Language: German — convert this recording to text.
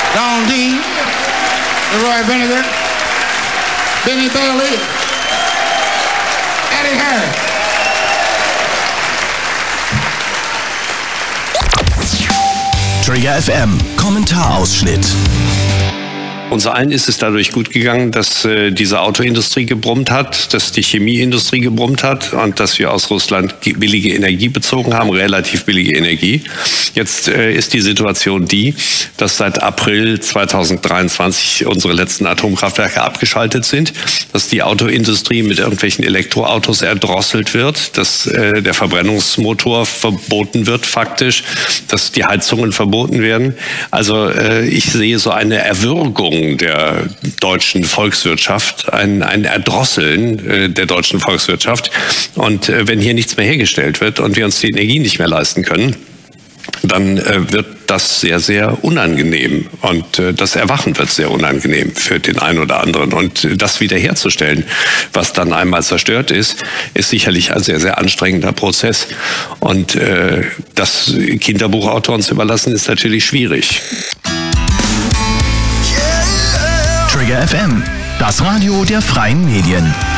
Don Dean, Leroy Vinegar, Benny Bailey, Eddie Harris. Trigger FM, Kommentarausschnitt. Uns allen ist es dadurch gut gegangen, dass diese Autoindustrie gebrummt hat, dass die Chemieindustrie gebrummt hat und dass wir aus Russland billige Energie bezogen haben, relativ billige Energie. Jetzt ist die Situation die, dass seit April 2023 unsere letzten Atomkraftwerke abgeschaltet sind, dass die Autoindustrie mit irgendwelchen Elektroautos erdrosselt wird, dass der Verbrennungsmotor verboten wird faktisch, dass die Heizungen verboten werden. Also ich sehe so eine Erwürgung der deutschen Volkswirtschaft, ein Erdrosseln der deutschen Volkswirtschaft. Und wenn hier nichts mehr hergestellt wird und wir uns die Energie nicht mehr leisten können, dann wird das sehr, sehr unangenehm. Und das Erwachen wird sehr unangenehm für den einen oder anderen. Und das wiederherzustellen, was dann einmal zerstört ist, ist sicherlich ein sehr, sehr anstrengender Prozess. Und das Kinderbuchautoren zu überlassen, ist natürlich schwierig. Trigger FM, das Radio der freien Medien.